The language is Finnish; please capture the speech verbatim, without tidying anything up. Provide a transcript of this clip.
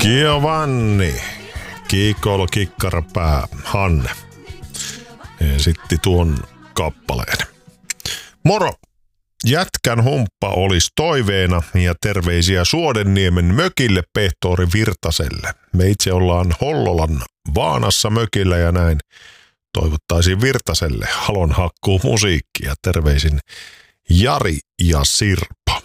Giovanni, Kiikol Kikkarapää, Hanne esitti tuon kappaleen. Moro! Jätkän humppa olisi toiveena ja terveisiä Suodenniemen mökille pehtori Virtaselle. Me itse ollaan Hollolan Vaanassa mökillä ja näin toivottaisiin Virtaselle halonhakkuu musiikkia. Terveisin Jari ja Sirpa.